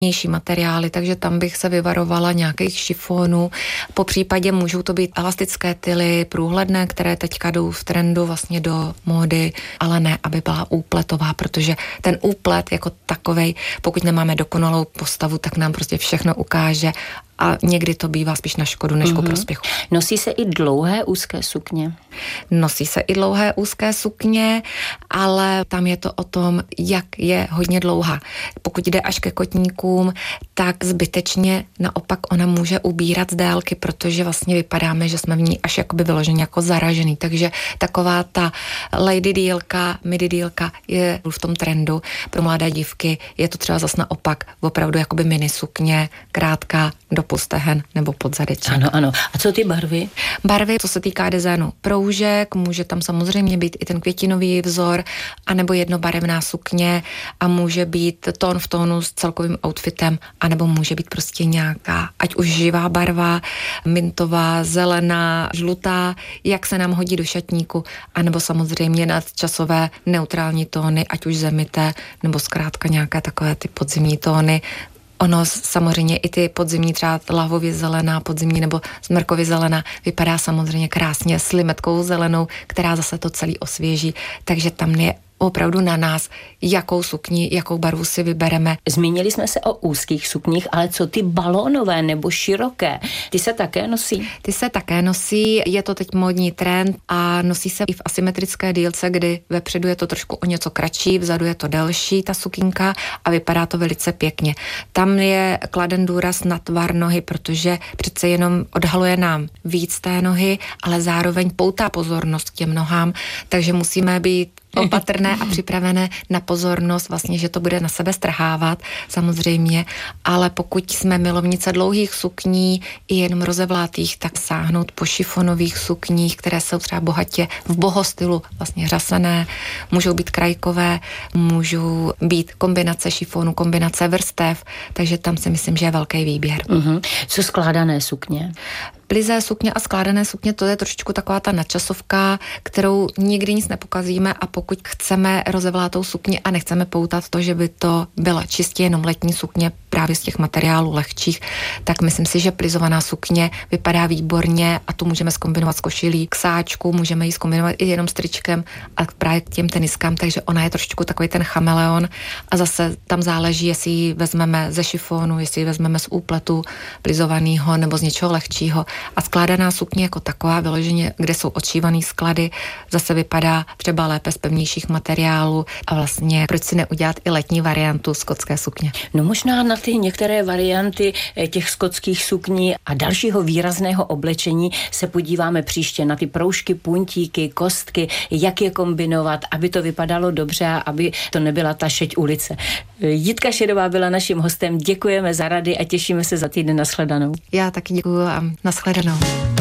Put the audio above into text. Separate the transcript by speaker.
Speaker 1: mější materiály, takže tam bych se vyvarovala nějakých šifonů. Po případě můžou to být elastické tyly, průhledné, které teďka jdou v trendu vlastně do módy, ale ne, aby byla úpletová, protože ten úplet jako takovej, pokud nemáme dokonalou postavu, tak nám prostě všechno ukáže a někdy to bývá spíš na škodu než ku prospěchu.
Speaker 2: Nosí se i dlouhé úzké sukně?
Speaker 1: Nosí se i dlouhé úzké sukně, ale tam je to o tom, jak je hodně dlouhá. Pokud jde až ke kotníkům, tak zbytečně naopak ona může ubírat z délky, protože vlastně vypadáme, že jsme v ní až jakoby vyloženě jako zaražený. Takže taková ta lady dílka, midi dílka je v tom trendu. Pro mladé dívky je to třeba zas naopak opravdu jakoby mini sukně, krátká, do postehen nebo pod zadeček.
Speaker 2: Ano, ano. A co ty barvy?
Speaker 1: Barvy, co se týká designu proužek, může tam samozřejmě být i ten květinový vzor, anebo jednobarevná sukně a může být tón v tónu s celkovým outfitem, anebo může být prostě nějaká, ať už živá barva, mintová, zelená, žlutá, jak se nám hodí do šatníku, anebo samozřejmě nadčasové neutrální tóny, ať už zemité, nebo zkrátka nějaké takové ty podzimní tóny. Ono samozřejmě i ty podzimní, třeba lahvově zelená, podzimní nebo smrkově zelená, vypadá samozřejmě krásně s limetkou zelenou, která zase to celý osvěží, takže tam je opravdu na nás, jakou sukni, jakou barvu si vybereme.
Speaker 2: Zmínili jsme se o úzkých sukních, ale co ty balónové nebo široké? Ty se také nosí?
Speaker 1: Ty se také nosí, je to teď módní trend a nosí se i v asymetrické dílce, kdy vepředu je to trošku o něco kratší, vzadu je to delší ta sukínka a vypadá to velice pěkně. Tam je kladen důraz na tvar nohy, protože přece jenom odhaluje nám víc té nohy, ale zároveň poutá pozornost k těm nohám, takže musíme být opatrné a připravené na pozornost, vlastně, že to bude na sebe strhávat, samozřejmě, ale pokud jsme milovnice dlouhých sukní i jenom rozevlátých, tak sáhnout po šifonových sukních, které jsou třeba bohatě v bohostylu, vlastně řasené, můžou být krajkové, můžou být kombinace šifonu, kombinace vrstev, takže tam si myslím, že je velký výběr.
Speaker 2: Co skládané sukně?
Speaker 1: Plizé sukně a skládané sukně, to je trošičku taková ta nadčasovka, kterou nikdy nic nepokazíme a pokud chceme rozevlátou sukni a nechceme poutat to, že by to byla čistě jenom letní sukně právě z těch materiálů lehčích, tak myslím si, že plizovaná sukně vypadá výborně a tu můžeme zkombinovat s košilí k sáčku, můžeme ji zkombinovat i jenom s tričkem a právě k těm teniskám, takže ona je trošičku takový ten chameleon a zase tam záleží, jestli ji vezmeme ze šifonu, jestli ji vezmeme z úpletu plizovaného nebo z něčeho lehčího. A skládaná sukně jako taková, vyloženě, kde jsou odšívaný sklady, zase vypadá třeba lépe z pevnějších materiálů a vlastně proč si neudělat i letní variantu skotské sukně.
Speaker 2: No možná na ty některé varianty těch skotských sukní a dalšího výrazného oblečení se podíváme příště na ty proužky, puntíky, kostky, jak je kombinovat, aby to vypadalo dobře a aby to nebyla ta šeť ulice. Jitka Šedová byla naším hostem, děkujeme za rady a těšíme se za týden, nashledanou.
Speaker 1: Já taky děkuju a nashledanou.